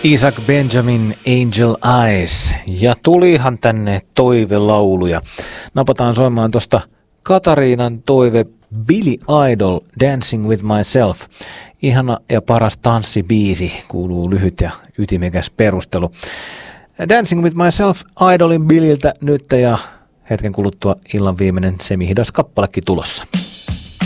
Isaac Benjamin, Angel Eyes. Ja tulihan tänne toivelauluja. Napataan soimaan tuosta Katariinan toive Billy Idol, Dancing with Myself. Ihana ja paras tanssibiisi, kuuluu lyhyt ja ytimekäs perustelu. Dancing with Myself Idolin Billyltä nyt ja hetken kuluttua illan viimeinen semihidas kappalekin tulossa.